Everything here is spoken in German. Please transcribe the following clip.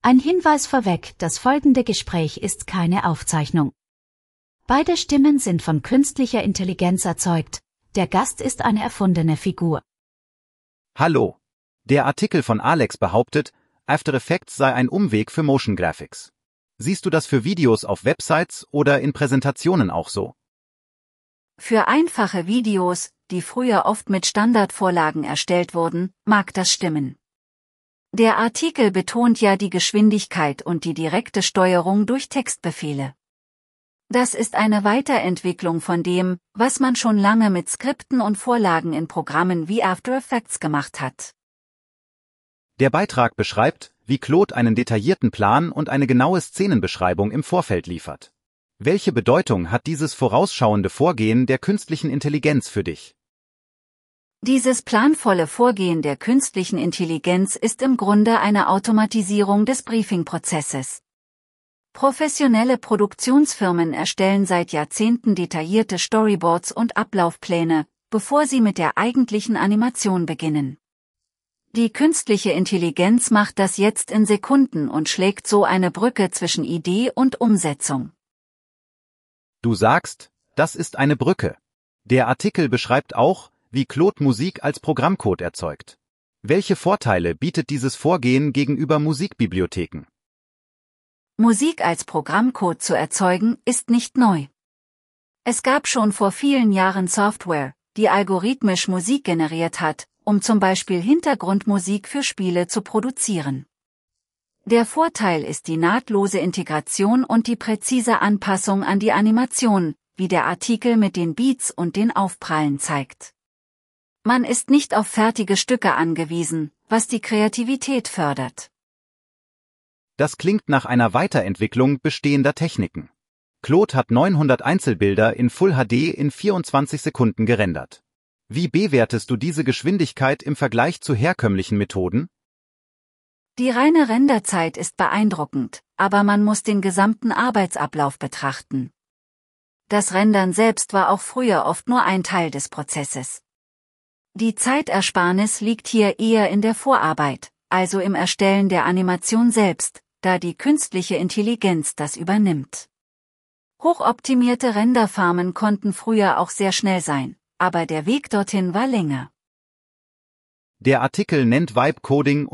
Ein Hinweis vorweg, das folgende Gespräch ist keine Aufzeichnung. Beide Stimmen sind von künstlicher Intelligenz erzeugt. Der Gast ist eine erfundene Figur. Hallo. Der Artikel von Alex behauptet, After Effects sei ein Umweg für Motion Graphics. Siehst du das für Videos auf Websites oder in Präsentationen auch so? Für einfache Videos, die früher oft mit Standardvorlagen erstellt wurden, mag das stimmen. Der Artikel betont ja die Geschwindigkeit und die direkte Steuerung durch Textbefehle. Das ist eine Weiterentwicklung von dem, was man schon lange mit Skripten und Vorlagen in Programmen wie After Effects gemacht hat. Der Beitrag beschreibt, wie Claude einen detaillierten Plan und eine genaue Szenenbeschreibung im Vorfeld liefert. Welche Bedeutung hat dieses vorausschauende Vorgehen der künstlichen Intelligenz für dich? Dieses planvolle Vorgehen der künstlichen Intelligenz ist im Grunde eine Automatisierung des Briefing-Prozesses. Professionelle Produktionsfirmen erstellen seit Jahrzehnten detaillierte Storyboards und Ablaufpläne, bevor sie mit der eigentlichen Animation beginnen. Die künstliche Intelligenz macht das jetzt in Sekunden und schlägt so eine Brücke zwischen Idee und Umsetzung. Du sagst, das ist eine Brücke. Der Artikel beschreibt auch, wie Claude Musik als Programmcode erzeugt. Welche Vorteile bietet dieses Vorgehen gegenüber Musikbibliotheken? Musik als Programmcode zu erzeugen, ist nicht neu. Es gab schon vor vielen Jahren Software, die algorithmisch Musik generiert hat, um zum Beispiel Hintergrundmusik für Spiele zu produzieren. Der Vorteil ist die nahtlose Integration und die präzise Anpassung an die Animation, wie der Artikel mit den Beats und den Aufprallen zeigt. Man ist nicht auf fertige Stücke angewiesen, was die Kreativität fördert. Das klingt nach einer Weiterentwicklung bestehender Techniken. Claude hat 900 Einzelbilder in Full HD in 24 Sekunden gerendert. Wie bewertest du diese Geschwindigkeit im Vergleich zu herkömmlichen Methoden? Die reine Renderzeit ist beeindruckend, aber man muss den gesamten Arbeitsablauf betrachten. Das Rendern selbst war auch früher oft nur ein Teil des Prozesses. Die Zeitersparnis liegt hier eher in der Vorarbeit, also im Erstellen der Animation selbst, da die künstliche Intelligenz das übernimmt. Hochoptimierte Renderfarmen konnten früher auch sehr schnell sein, aber der Weg dorthin war länger. Der Artikel nennt Vibe Coding